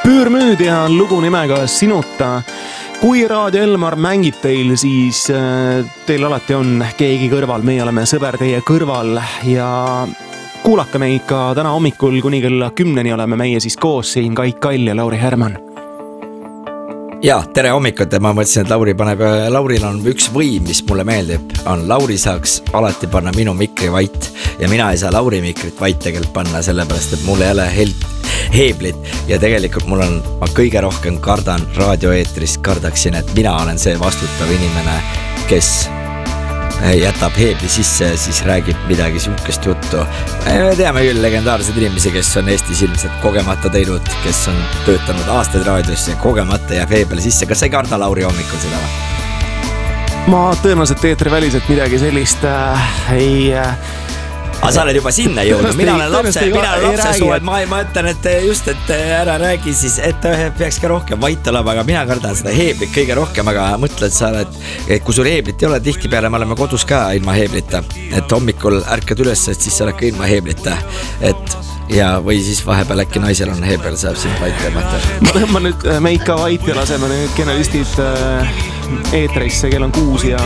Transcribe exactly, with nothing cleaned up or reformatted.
Püürmüüd ja lugu nimega Sinuta. Kui Raadio Elmar mängib teil, siis teil alati on keegi kõrval. Meie oleme sõber teie kõrval ja kuulake meid ka täna hommikul kuni kella kümneni oleme meie siis koos siin Kait Kall ja Lauri Herman. Ja, tere hommikut, ma mõtlesin, et Lauri paneb, Lauril on üks võim, mis mulle meeldib, on Lauri saaks alati panna minu mikri vait ja mina ei saa Lauri mikrit vait tegelikult panna, sellepärast, et mul ei ole held, heeblit ja tegelikult mul on, ma kõige rohkem kardan raadioeetrist, kardaksin, et mina olen see vastutav inimene, kes jätab heebli sisse ja siis räägib midagi sihukest juttu. Me teame küll legendaarseid inimesi, kes on Eestis ilmselt kogemata teinud, kes on töötanud aastaid raadios ja kogemata jääb heebli sisse. Kas sa ei karda Lauri hommikul seda? Ma tõenäoliselt teetri väliselt midagi sellist äh, ei... Äh, Aga sa oled juba sinna jõudnud, mina olen lapse, mina olen lapse suu, et ma, ma ütlen, et just, et ära räägi siis, et peaks ka rohkem vait olema, aga mina kardan seda heeblit kõige rohkem, aga mõtled sa, et, et kui sul heeblit ei ole, tihti peale me oleme kodus ka ilma heeblita, et hommikul ärkad üles, et siis sa oled ka ilma heeblita, et ja või siis vahepeal äkki naisel on heebel, saab sind vait tõmmata. Ma tõmban nüüd meid ka vait ja laseme nüüd generalistid eetrisse, kell on kuus ja